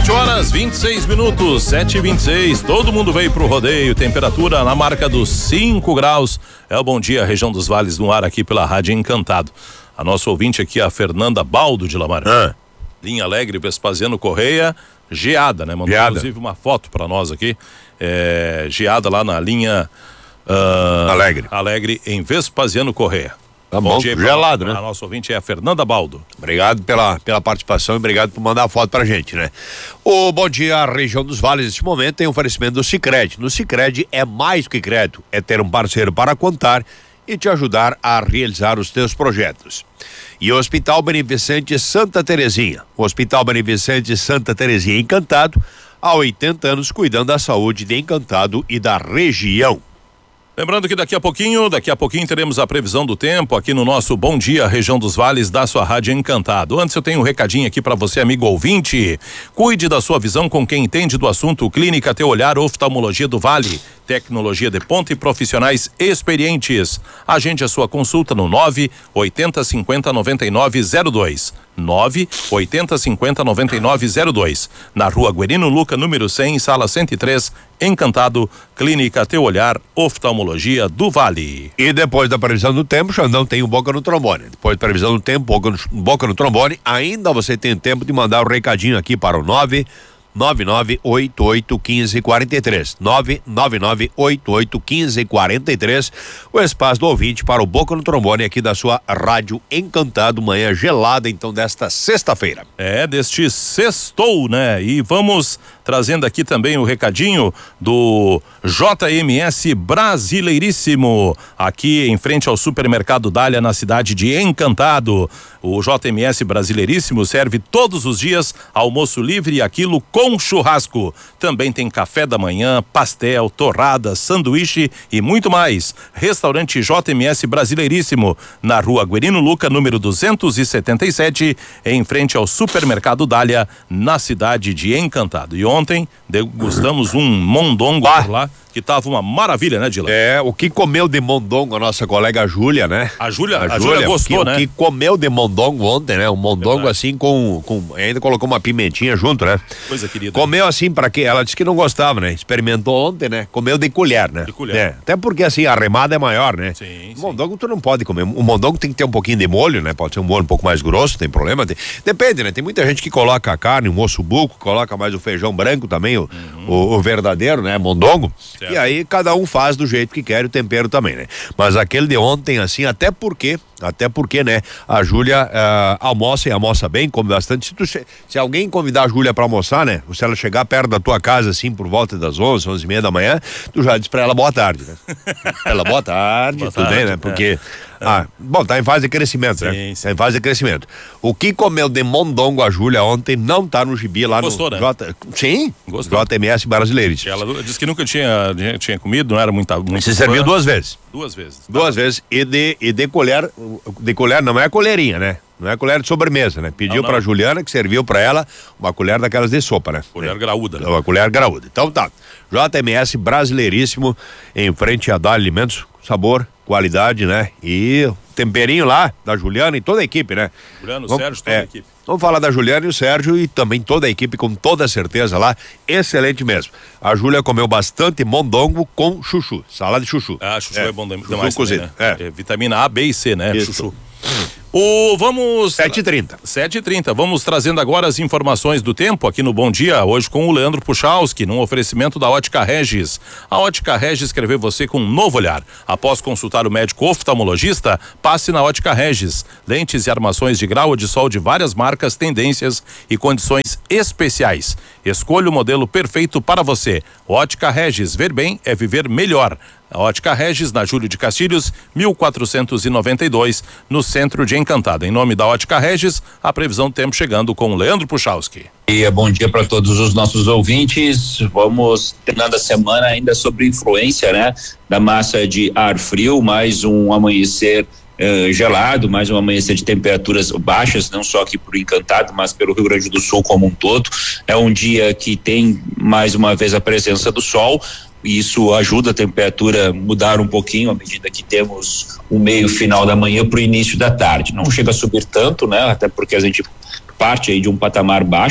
7h26, 7h26, todo mundo veio pro rodeio, temperatura na marca dos 5 graus. É o Bom Dia, região dos Vales, no ar aqui pela Rádio Encantado. A nossa ouvinte aqui, a Fernanda Baldo de Lamarão. Linha Alegre, Vespasiano Correia, geada, né? Mandou inclusive uma foto pra nós aqui, geada lá na linha Alegre em Vespasiano Correia. Tá bom, gelado, né? A nossa ouvinte é a Fernanda Baldo. Obrigado pela participação e obrigado por mandar a foto pra gente, né? O Bom Dia, a região dos Vales, neste momento tem oferecimento do Sicredi. No Sicredi é mais que crédito, é ter um parceiro para contar e te ajudar a realizar os teus projetos. E o Hospital Beneficente Santa Terezinha. O Hospital Beneficente Santa Terezinha Encantado, há 80 anos cuidando da saúde de Encantado e da região. Lembrando que daqui a pouquinho teremos a previsão do tempo aqui no nosso Bom Dia, região dos Vales, da sua Rádio Encantado. Antes eu tenho um recadinho aqui para você, amigo ouvinte. Cuide da sua visão com quem entende do assunto. Clínica Teu Olhar, Oftalmologia do Vale. Tecnologia de ponta e profissionais experientes. Agende a sua consulta no 980509902. 980509902. Na Rua Guerino Luca, número 100, sala 103, Encantado, Clínica Teu Olhar, Oftalmologia do Vale. E depois da previsão do tempo, Xandão tem o Boca no Trombone. Depois da previsão do tempo, Boca no Trombone, ainda você tem tempo de mandar o recadinho aqui para o 999881543. 999881543. O espaço do ouvinte para o Boca no Trombone aqui da sua Rádio Encantado, manhã gelada então desta sexta-feira. Deste sextou, né? E vamos trazendo aqui também o recadinho do JMS Brasileiríssimo, aqui em frente ao supermercado Dália, na cidade de Encantado. O JMS Brasileiríssimo serve todos os dias almoço livre e aquilo com churrasco. Também tem café da manhã, pastel, torrada, sanduíche e muito mais. Restaurante JMS Brasileiríssimo, na Rua Guerino Luca, número 277, em frente ao supermercado Dália, na cidade de Encantado. E ontem degustamos um mondongo por lá, que tava uma maravilha, né, Dila? O que comeu de mondongo a nossa colega Júlia, né? A Júlia gostou, né? O que comeu de mondongo ontem, né? Um mondongo assim com ainda colocou uma pimentinha junto, né? Coisa querida. Comeu assim pra quê? Ela disse que não gostava, né? Experimentou ontem, né? Comeu de colher, né? De colher. Até porque assim, a remada é maior, né? Sim. Mondongo tu não pode comer. O mondongo tem que ter um pouquinho de molho, né? Pode ser um molho um pouco mais grosso, tem problema. Depende, né? Tem muita gente que coloca a carne, o osso buco, coloca mais o feijão branco também, o verdadeiro, né? Mondongo. Certo. E aí cada um faz do jeito que quer o tempero também, né? Mas aquele de ontem, assim, até porque, né? A Júlia almoça e almoça bem, come bastante. Se alguém convidar a Júlia pra almoçar, né? Se ela chegar perto da tua casa, assim, por volta das 11h30 da manhã, tu já diz pra ela boa tarde, né? Ela, boa tarde, tudo bem, né? Porque, bom, tá em fase de crescimento, né? Sim. Tá em fase de crescimento. O que comeu de mondongo a Júlia ontem não tá no gibi lá. Gostou, no... né? Sim, gostou. JMS Brasileiros. Ela disse que nunca tinha comido, não era muito. Você serviu duas vezes. Duas vezes. Duas vezes. E de colher, não é colherinha, né? Não é colher de sobremesa, né? Pediu pra Juliana, que serviu pra ela uma colher daquelas de sopa, né? Colher graúda, né? Uma colher graúda. Então tá. JMS Brasileiríssimo, em frente a Dália Alimentos, sabor, qualidade, né? E temperinho lá da Juliana e toda a equipe, né? Juliano, Sérgio, toda a equipe. Vamos falar da Juliana e o Sérgio e também toda a equipe, com toda certeza lá, excelente mesmo. A Júlia comeu bastante mondongo com chuchu, salada de chuchu. Chuchu é bom demais cozido, né? Vitamina A, B e C, né? Isso. Chuchu. Vamos 7h30. Vamos trazendo agora as informações do tempo aqui no Bom Dia, hoje com o Leandro Puchalski, num oferecimento da Ótica Regis. A Ótica Regis quer ver você com um novo olhar. Após consultar o médico oftalmologista, passe na Ótica Regis. Lentes e armações de grau de sol de várias marcas, tendências e condições especiais. Escolha o modelo perfeito para você. Ótica Regis, ver bem é viver melhor. A Ótica Regis, na Júlio de Castilhos, 1492, no centro de Encantado. Em nome da Ótica Regis, a previsão do tempo chegando com o Leandro Puchalski. Bom dia para todos os nossos ouvintes. Vamos terminando a semana ainda sobre influência, né, da massa de ar frio, mais um amanhecer gelado, mais um amanhecer de temperaturas baixas, não só aqui por Encantado, mas pelo Rio Grande do Sul como um todo. É um dia que tem mais uma vez a presença do sol. Isso ajuda a temperatura a mudar um pouquinho à medida que temos o meio final da manhã para o início da tarde. Não chega a subir tanto, né? Até porque a gente parte aí de um patamar baixo,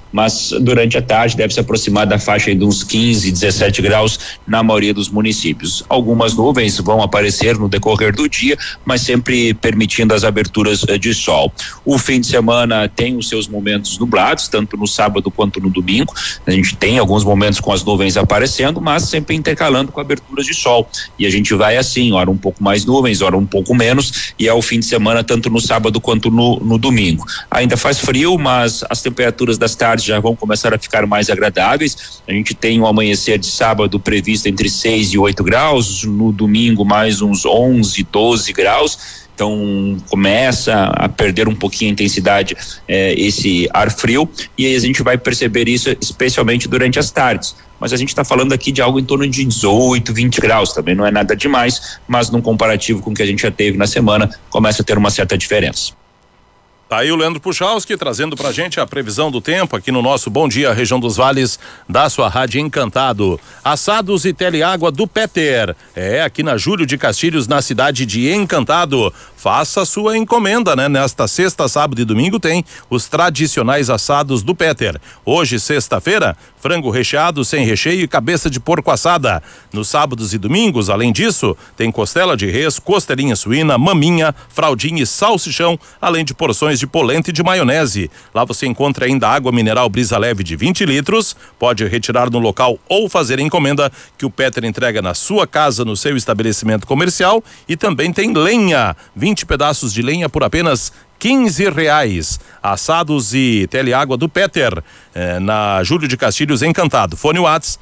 mas durante a tarde deve se aproximar da faixa de uns 15, 17 graus na maioria dos municípios. Algumas nuvens vão aparecer no decorrer do dia, mas sempre permitindo as aberturas de sol. O fim de semana tem os seus momentos nublados, tanto no sábado quanto no domingo. A gente tem alguns momentos com as nuvens aparecendo, mas sempre intercalando com aberturas de sol. E a gente vai assim, hora um pouco mais nuvens, hora um pouco menos, e é o fim de semana tanto no sábado quanto no domingo. Ainda faz frio, mas as temperaturas das tardes já vão começar a ficar mais agradáveis. A gente tem um amanhecer de sábado previsto entre 6 e 8 graus, no domingo mais uns 11, 12 graus. Então começa a perder um pouquinho a intensidade esse ar frio, e aí a gente vai perceber isso especialmente durante as tardes. Mas a gente está falando aqui de algo em torno de 18, 20 graus, também não é nada demais, mas num comparativo com o que a gente já teve na semana, começa a ter uma certa diferença. Tá aí o Leandro Puchalski trazendo pra gente a previsão do tempo aqui no nosso Bom Dia Região dos Vales da sua Rádio Encantado. Assados e teleágua do Peter. Aqui na Júlio de Castilhos, na cidade de Encantado. Faça sua encomenda, né? Nesta sexta, sábado e domingo tem os tradicionais assados do Peter. Hoje, sexta-feira, frango recheado sem recheio e cabeça de porco assada. Nos sábados e domingos, além disso, tem costela de res, costelinha suína, maminha, fraldinha e salsichão, além de porções de polenta e de maionese. Lá você encontra ainda água mineral Brisa Leve de 20 litros. Pode retirar no local ou fazer encomenda que o Peter entrega na sua casa, no seu estabelecimento comercial. E também tem lenha, 20 pedaços de lenha por apenas R$15. Assados e teleágua do Peter, na Júlio de Castilhos, Encantado. Fone Whats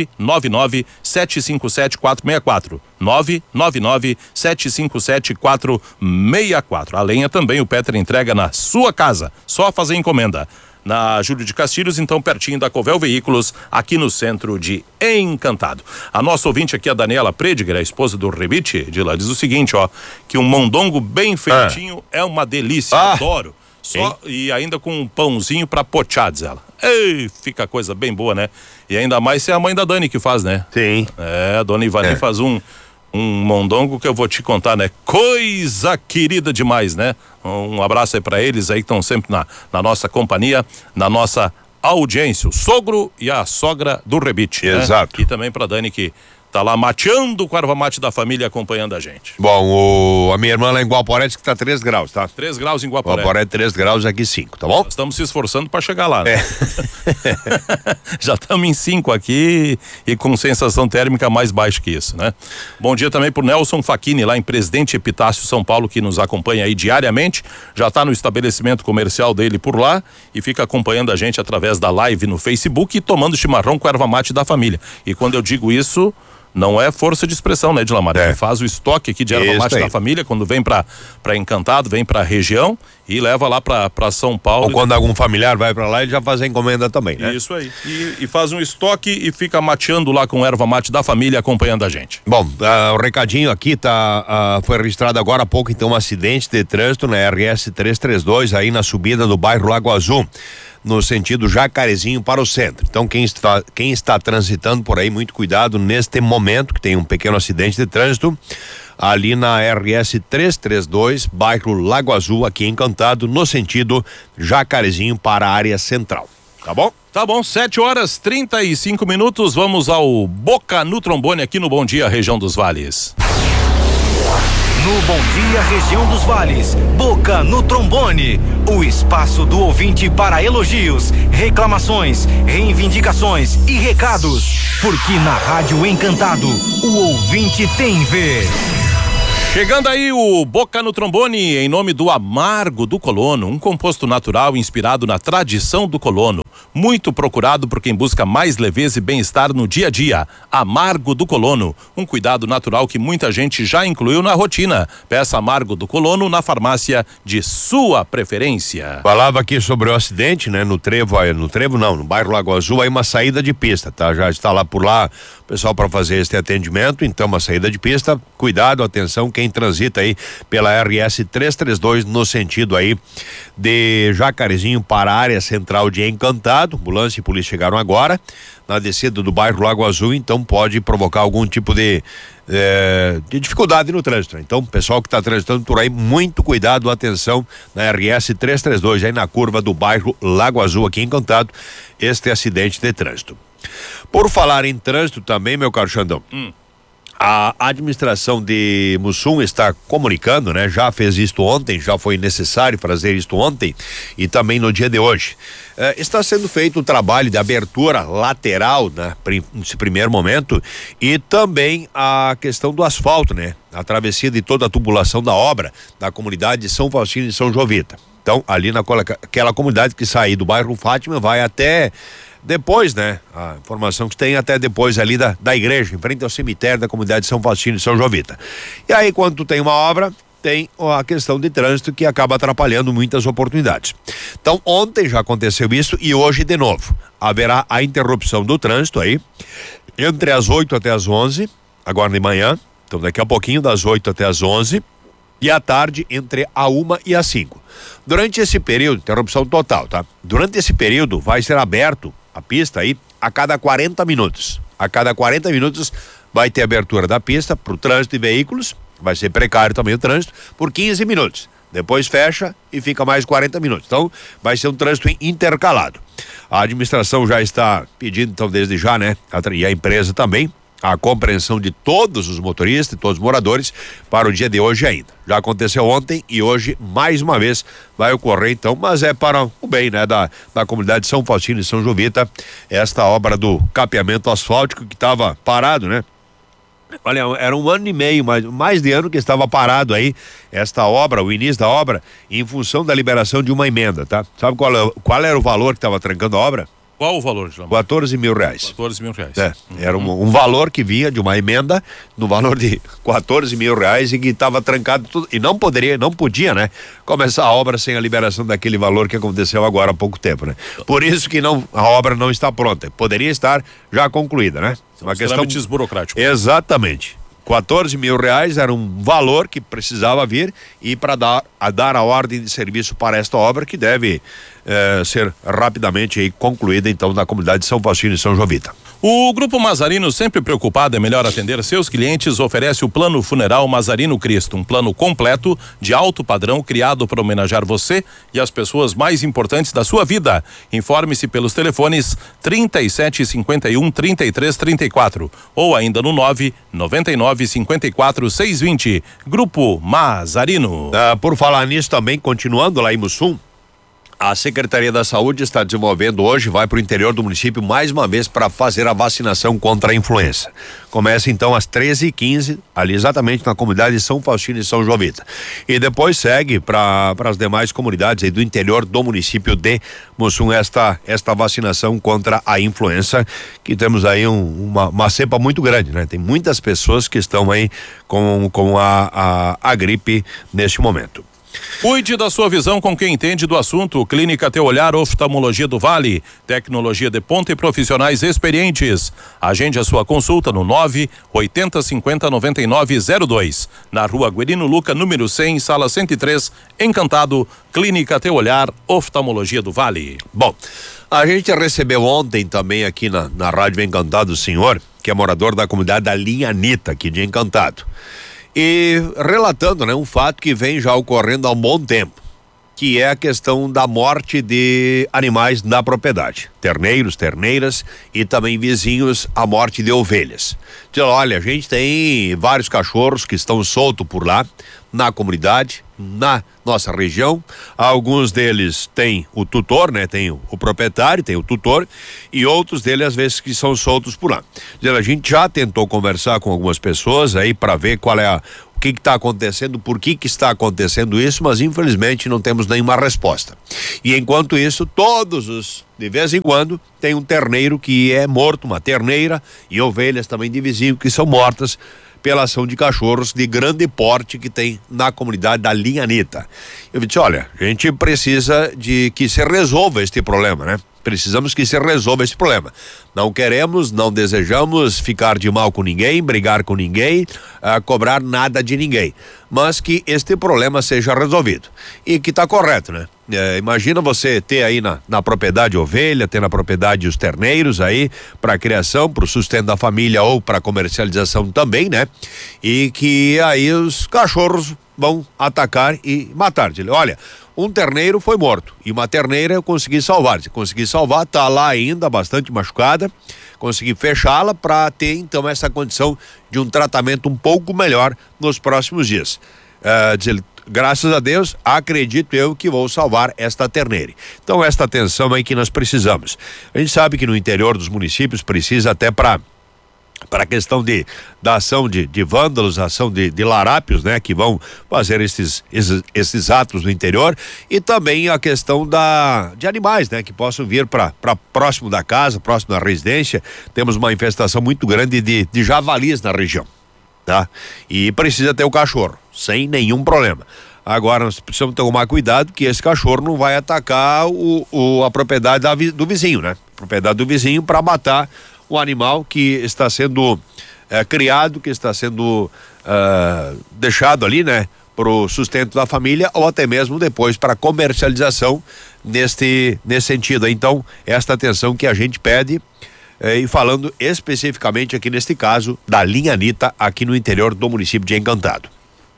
999-757-464. 999-757-464. A lenha também o Peter entrega na sua casa, só fazer encomenda. Na Júlio de Castilhos, então pertinho da Covel Veículos, aqui no centro de Encantado. A nossa ouvinte aqui, a Daniela Prediger, a esposa do Rebite, de lá, diz o seguinte, que um mondongo bem feitinho é uma delícia, adoro. E ainda com um pãozinho pra pochar, diz ela. Ei, fica coisa bem boa, né? E ainda mais se é a mãe da Dani que faz, né? Sim. A dona Ivani faz um mondongo que eu vou te contar, né? Coisa querida demais, né? Um abraço aí pra eles aí que estão sempre na nossa companhia, na nossa audiência, o sogro e a sogra do Rebite. Exato. Né? E também pra Dani que tá lá mateando com a erva mate da família, acompanhando a gente. Bom, a minha irmã lá em Guaporé diz que tá 3 graus, tá? 3 graus em Guaporé. Guaporé 3 graus, aqui 5, tá bom? Nós estamos se esforçando para chegar lá, né? Já estamos em 5 aqui e com sensação térmica mais baixa que isso, né? Bom dia também pro Nelson Facchini, lá em Presidente Epitácio, São Paulo, que nos acompanha aí diariamente. Já tá no estabelecimento comercial dele por lá e fica acompanhando a gente através da live no Facebook e tomando chimarrão com erva mate da família. E quando eu digo isso, não é força de expressão, né, Dilamar? Ele faz o estoque aqui de erva mate da família quando vem pra Encantado, vem pra região e leva lá pra São Paulo. Ou quando algum familiar vai pra lá, ele já faz a encomenda também, né? Isso aí. E faz um estoque e fica mateando lá com erva mate da família, acompanhando a gente. Bom, o recadinho aqui foi registrado agora há pouco, então, um acidente de trânsito na RS 332, aí na subida do bairro Lago Azul, no sentido Jacarezinho para o centro. Então quem está transitando por aí, muito cuidado neste momento, que tem um pequeno acidente de trânsito ali na RS 332, bairro Lago Azul, aqui em Encantado, no sentido Jacarezinho para a área central. Tá bom? Tá bom, 7h35, vamos ao Boca no Trombone aqui no Bom Dia Região dos Vales. No Bom Dia Região dos Vales, Boca no Trombone, o espaço do ouvinte para elogios, reclamações, reivindicações e recados, porque na Rádio Encantado, o ouvinte tem vez. Chegando aí o Boca no Trombone, em nome do Amargo do Colono, um composto natural inspirado na tradição do colono, muito procurado por quem busca mais leveza e bem-estar no dia a dia. Amargo do Colono, um cuidado natural que muita gente já incluiu na rotina. Peça Amargo do Colono na farmácia de sua preferência. Falava aqui sobre o acidente, né? No bairro Lago Azul, aí uma saída de pista, tá? Já está lá por lá o pessoal para fazer este atendimento, então uma saída de pista, cuidado, atenção, quem transita aí pela RS 332 no sentido aí de Jacarezinho para a área central de Encantado. Ambulância e polícia chegaram agora na descida do bairro Lago Azul, então pode provocar algum tipo de dificuldade no trânsito. Então, pessoal que está transitando por aí, muito cuidado, atenção na RS 332, aí na curva do bairro Lago Azul, aqui em Encantado, este acidente de trânsito. Por falar em trânsito também, meu caro Xandão, a administração de Mussum está comunicando, né? Já fez isto ontem, já foi necessário fazer isto ontem e também no dia de hoje. Está sendo feito o trabalho de abertura lateral, né? Nesse primeiro momento, e também a questão do asfalto, né? A travessia de toda a tubulação da obra da comunidade de São Faustino e São Jovita. Então, ali naquela comunidade que sai do bairro Fátima, vai até depois, né? A informação que tem até depois ali da igreja, em frente ao cemitério da comunidade de São Faustino e São Jovita. E aí, quando tu tem uma obra, tem a questão de trânsito que acaba atrapalhando muitas oportunidades. Então, ontem já aconteceu isso e hoje de novo. Haverá a interrupção do trânsito aí, entre as 8 até as 11, agora de manhã, então daqui a pouquinho, das 8 até as 11, e à tarde, entre a 1 e as 5. Durante esse período, interrupção total, tá? Durante esse período, vai ser aberto a pista aí a cada 40 minutos. A cada 40 minutos vai ter abertura da pista para o trânsito de veículos, vai ser precário também o trânsito, por 15 minutos. Depois fecha e fica mais 40 minutos. Então, vai ser um trânsito intercalado. A administração já está pedindo, então, desde já, né? E a empresa também, a compreensão de todos os motoristas e todos os moradores para o dia de hoje ainda. Já aconteceu ontem e hoje, mais uma vez, vai ocorrer então, mas é para o bem, né, da comunidade de São Faustino e São Jovita, esta obra do capeamento asfáltico que estava parado, né? Olha, era 1 ano e meio, mais de ano que estava parado aí, esta obra, o início da obra, em função da liberação de uma emenda, tá? Sabe qual era o valor que estava trancando a obra? Qual o valor, João? 14 mil reais. 14 mil reais. Era um valor que vinha de uma emenda no valor de 14 mil reais e que estava trancado tudo, e não podia, né? Começar a obra sem a liberação daquele valor que aconteceu agora há pouco tempo, né? Por isso que a obra não está pronta. Poderia estar já concluída, né? Uma questão trâmites burocráticos. Exatamente. 14 mil reais era um valor que precisava vir e para dar a ordem de serviço para esta obra que deve ser rapidamente aí concluída então na comunidade de São Faustino e São Jovita. O Grupo Mazarino, sempre preocupado em melhor atender seus clientes, oferece o Plano Funeral Mazarino Cristo, um plano completo de alto padrão criado para homenagear você e as pessoas mais importantes da sua vida. Informe-se pelos telefones 3751-3334 ou ainda no 99954-620. Grupo Mazarino. Por falar nisso também, continuando lá em Mussum, a Secretaria da Saúde está desenvolvendo hoje, vai para o interior do município mais uma vez para fazer a vacinação contra a influenza. Começa então às 13h15, ali exatamente na comunidade de São Faustino e São Jovita. E depois segue para as demais comunidades aí do interior do município de Mussum esta vacinação contra a influenza, que temos aí uma cepa muito grande, né? Tem muitas pessoas que estão aí com a gripe neste momento. Cuide da sua visão com quem entende do assunto. Clínica Teu Olhar, Oftalmologia do Vale, tecnologia de ponta e profissionais experientes. Agende a sua consulta no 980509902, na Rua Guerino Luca, número 100, sala 103, Encantado. Clínica Teu Olhar, Oftalmologia do Vale. Bom, a gente recebeu ontem também aqui na Rádio Encantado o senhor, que é morador da comunidade da Linha Anitta, aqui de Encantado. E relatando, né, um fato que vem já ocorrendo há um bom tempo, que é a questão da morte de animais na propriedade, terneiros, terneiras e também vizinhos, a morte de ovelhas. Diz, olha, a gente tem vários cachorros que estão soltos por lá, na comunidade, na nossa região. Alguns deles têm o tutor, né? Tem o proprietário, tem o tutor, e outros deles às vezes que são soltos por lá. Diz, a gente já tentou conversar com algumas pessoas aí para ver qual é o que está acontecendo, por que está acontecendo isso, mas infelizmente não temos nenhuma resposta. E enquanto isso, de vez em quando, tem um terneiro que é morto, uma terneira, e ovelhas também de vizinho que são mortas pela ação de cachorros de grande porte que tem na comunidade da Linha Anitta. Eu disse, olha, a gente precisa de que se resolva este problema, né? Precisamos que se resolva esse problema. Não queremos, não desejamos ficar de mal com ninguém, brigar com ninguém, cobrar nada de ninguém. Mas que este problema seja resolvido. E que está correto, né? Imagina você ter aí na propriedade ovelha, ter na propriedade os terneiros aí para criação, para o sustento da família ou para comercialização também, né? E que aí os cachorros vão atacar e matar. Olha, um terneiro foi morto e uma terneira eu consegui salvar. Se consegui salvar, tá lá ainda bastante machucada, consegui fechá-la para ter então essa condição de um tratamento um pouco melhor nos próximos dias. Graças a Deus, acredito eu que vou salvar esta terneira. Então, esta atenção aí que nós precisamos. A gente sabe que no interior dos municípios precisa até para a questão da ação de vândalos, ação de larápios, né? Que vão fazer esses atos no interior, e também a questão de animais, né? Que possam vir para próximo da casa, próximo da residência. Temos uma infestação muito grande de javalis na região, tá? E precisa ter o cachorro, sem nenhum problema. Agora nós precisamos tomar cuidado que esse cachorro não vai atacar a propriedade do vizinho, né? Propriedade do vizinho para matar o animal que está sendo criado, que está sendo deixado ali, né? Para o sustento da família ou até mesmo depois para comercialização nesse sentido. Então, esta atenção que a gente pede, e falando especificamente aqui neste caso da Linha Anitta, aqui no interior do município de Encantado.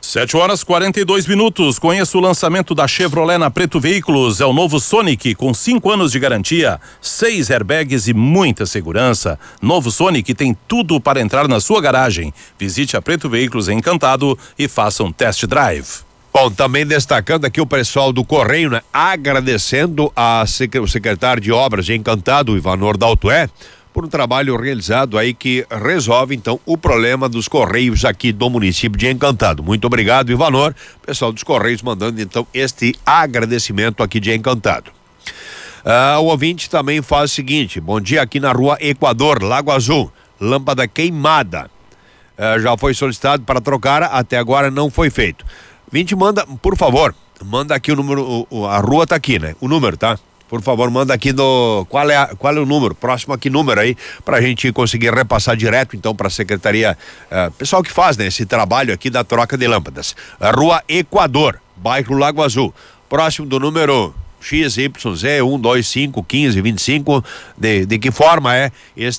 7h42. Conheça o lançamento da Chevrolet na Preto Veículos. É o novo Sonic com 5 anos de garantia, 6 airbags e muita segurança. Novo Sonic tem tudo para entrar na sua garagem. Visite a Preto Veículos em Encantado e faça um test drive. Bom, também destacando aqui o pessoal do Correio, né? Agradecendo o secretário de Obras de Encantado, Ivanor Daltoé, por um trabalho realizado aí que resolve então o problema dos Correios aqui do município de Encantado. Muito obrigado, Ivanor, pessoal dos Correios mandando então este agradecimento aqui de Encantado. O ouvinte também faz o seguinte: bom dia, aqui na rua Equador, Lago Azul, lâmpada queimada, já foi solicitado para trocar, até agora não foi feito. Ouvinte, manda, por favor, manda aqui o número, a rua tá aqui, né? O número, tá? Por favor, manda aqui qual é o número, próximo aqui número aí, pra gente conseguir repassar direto então pra secretaria, pessoal que faz, né, esse trabalho aqui da troca de lâmpadas. Rua Equador, bairro Lago Azul, próximo do número XYZ 125 15 25, de que forma é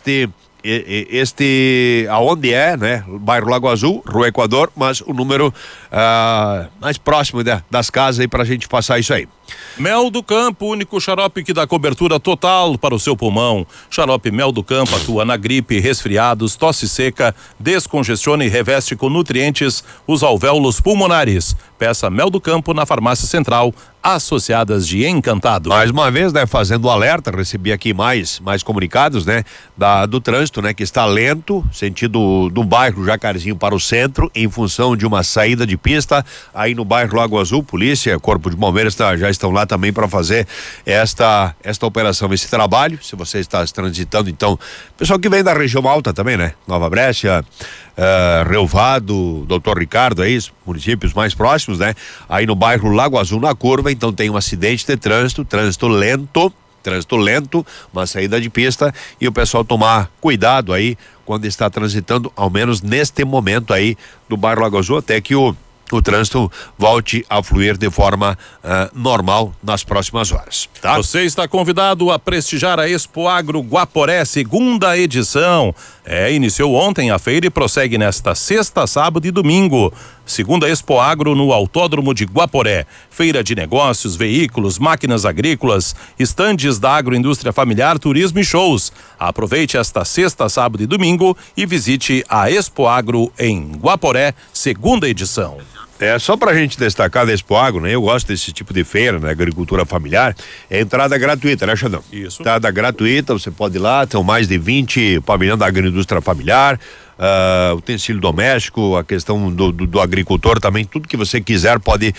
aonde é, né? Bairro Lago Azul, Rua Equador, mas o número mais próximo das casas aí pra gente passar isso aí. Mel do Campo, único xarope que dá cobertura total para o seu pulmão. Xarope Mel do Campo atua na gripe, resfriados, tosse seca, descongestiona e reveste com nutrientes os alvéolos pulmonares. Peça Mel do Campo na Farmácia Central, Associadas de Encantado. Mais uma vez, né, fazendo o alerta, recebi aqui mais comunicados, né, do trânsito, né, que está lento, sentido do bairro Jacarezinho para o centro, em função de uma saída de pista aí no bairro Lago Azul. Polícia, Corpo de Bombeiros já estão lá também para fazer esta operação, esse trabalho. Se você está transitando, então, pessoal que vem da região alta também, né, Nova Brécia, Relvado, Doutor Ricardo, é isso, municípios mais próximos, né? Aí no bairro Lago Azul, na curva, então tem um acidente de trânsito lento, uma saída de pista, e o pessoal tomar cuidado aí quando está transitando, ao menos neste momento aí do bairro Lago Azul, até que o trânsito volte a fluir de forma normal nas próximas horas, tá? Você está convidado a prestigiar a Expo Agro Guaporé, 2ª edição. Iniciou ontem a feira e prossegue nesta sexta, sábado e domingo. 2ª Expo Agro no Autódromo de Guaporé. Feira de negócios, veículos, máquinas agrícolas, estandes da agroindústria familiar, turismo e shows. Aproveite esta sexta, sábado e domingo e visite a Expo Agro em Guaporé, 2ª edição. Só pra gente destacar da Expo Agro, né? Eu gosto desse tipo de feira, né? Agricultura familiar, é entrada gratuita, né, Xandão? Isso. Entrada gratuita, você pode ir lá, são mais de 20 pavilhão da agroindústria familiar, utensílio doméstico, a questão do agricultor também, tudo que você quiser pode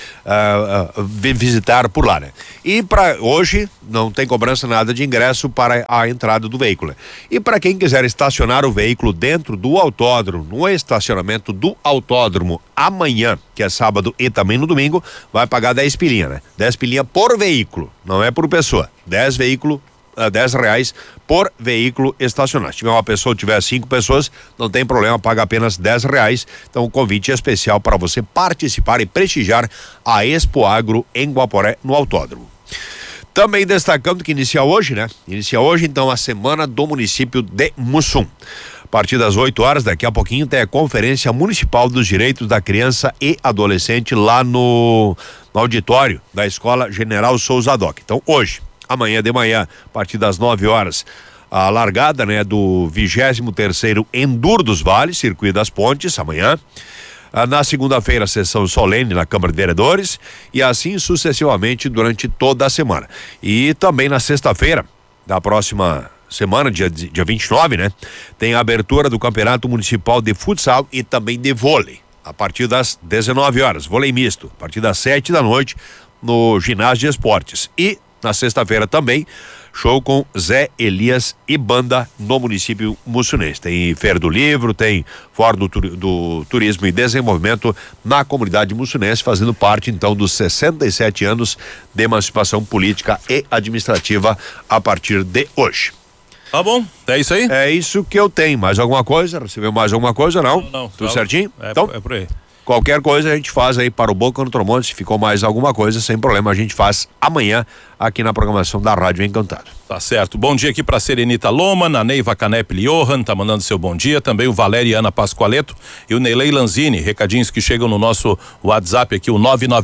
visitar por lá, né? E para hoje não tem cobrança nada de ingresso para a entrada do veículo. E para quem quiser estacionar o veículo dentro do autódromo, no estacionamento do autódromo amanhã, que é sábado e também no domingo, vai pagar 10 pilinha, né? 10 pilinha por veículo, não é por pessoa. 10 reais por veículo estacionado. Se tiver uma pessoa, tiver 5 pessoas, não tem problema, paga apenas 10 reais. Então o convite é especial para você participar e prestigiar a Expo Agro em Guaporé, no autódromo. Também destacando que inicia hoje, né? Inicia hoje, então, a semana do município de Mussum. A partir das 8 horas, daqui a pouquinho, tem a Conferência Municipal dos Direitos da Criança e Adolescente lá no auditório da Escola General Souza Doc. Então, hoje, amanhã de manhã, a partir das 9 horas, a largada, né, do 23º Enduro dos Vales, Circuito das Pontes, amanhã. Na segunda-feira, a sessão solene na Câmara de Vereadores e assim sucessivamente durante toda a semana. E também na sexta-feira da próxima semana, dia 29, né? Tem a abertura do Campeonato Municipal de Futsal e também de vôlei, a partir das 19 horas, vôlei misto, a partir das 7 da noite no Ginásio de Esportes. E na sexta-feira também, show com Zé Elias e banda no município mussunense. Tem Feira do Livro, tem Fórum do Turismo e Desenvolvimento na comunidade mussunense, fazendo parte então dos 67 anos de emancipação política e administrativa a partir de hoje. Tá bom, é isso aí? É isso que eu tenho. Mais alguma coisa? Recebeu mais alguma coisa? Não? Não. Tudo certinho? Então, é por aí. Qualquer coisa a gente faz aí para o Boca no Trombone. Se ficou mais alguma coisa, sem problema, a gente faz amanhã aqui na programação da Rádio Encantado. Tá certo. Bom dia aqui para Serenita Loma, na Neiva Canep Johan, tá mandando seu bom dia. Também o Valério e Ana Pascoaleto e o Neilei Lanzini. Recadinhos que chegam no nosso WhatsApp aqui, o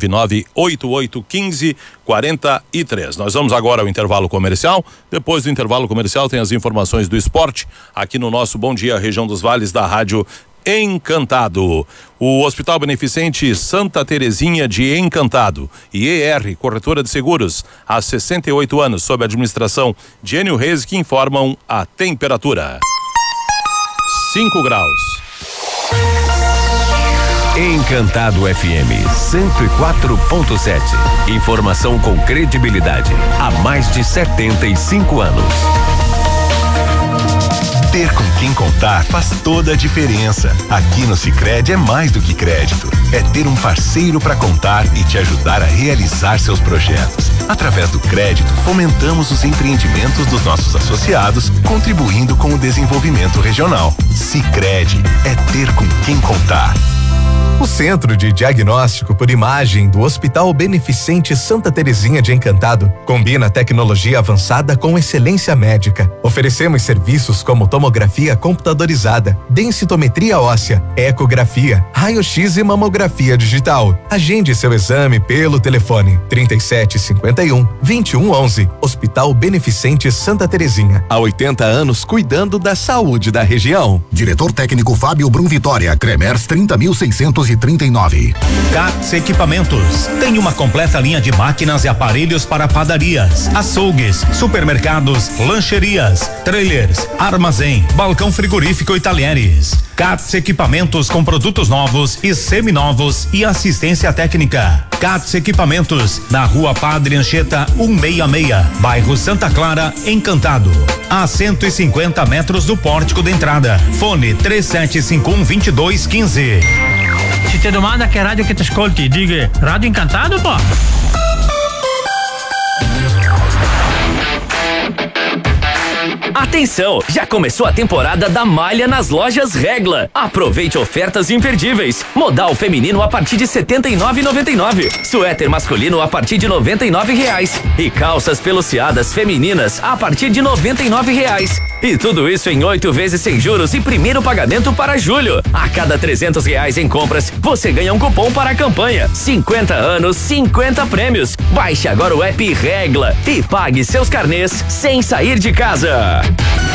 999-8815-43. Nós vamos agora ao intervalo comercial. Depois do intervalo comercial tem as informações do esporte aqui no nosso Bom Dia Região dos Vales da Rádio Encantado. O Hospital Beneficente Santa Terezinha de Encantado e ER, corretora de seguros, há 68 anos, sob a administração de Enio Reis, que informam a temperatura. 5 graus. Encantado FM 104.7. Informação com credibilidade há mais de 75 anos. Ter com quem contar faz toda a diferença. Aqui no Sicredi é mais do que crédito. É ter um parceiro para contar e te ajudar a realizar seus projetos. Através do crédito, fomentamos os empreendimentos dos nossos associados, contribuindo com o desenvolvimento regional. Sicredi é ter com quem contar. O Centro de Diagnóstico por Imagem do Hospital Beneficente Santa Terezinha de Encantado combina tecnologia avançada com excelência médica. Oferecemos serviços como tomografia computadorizada, densitometria óssea, ecografia, raio-x e mamografia digital. Agende seu exame pelo telefone 3751-2111. Hospital Beneficente Santa Terezinha. Há 80 anos cuidando da saúde da região. Diretor técnico Fábio Brum Vitória, Cremers 30.639. CATS Equipamentos tem uma completa linha de máquinas e aparelhos para padarias, açougues, supermercados, lancherias, trailers, armazém, balcão frigorífico e talheres. CATS Equipamentos com produtos novos e seminovos e assistência técnica. CATS Equipamentos, na Rua Padre Anchieta 166, bairro Santa Clara, Encantado. A 150 metros do pórtico de entrada. Fone 3751-2215. Se te domanda che radio che ti ascolti, diga Radio Encantado, pô. Atenção, já começou a temporada da malha nas lojas Regla. Aproveite ofertas imperdíveis. Modal feminino a partir de R$ 79,99. Suéter masculino a partir de R$ 99,00. E calças peluciadas femininas a partir de R$ 99,00. E tudo isso em 8 vezes sem juros e primeiro pagamento para julho. A cada R$ 300 em compras, você ganha um cupom para a campanha. 50 anos, 50 prêmios. Baixe agora o app Regla e pague seus carnês sem sair de casa.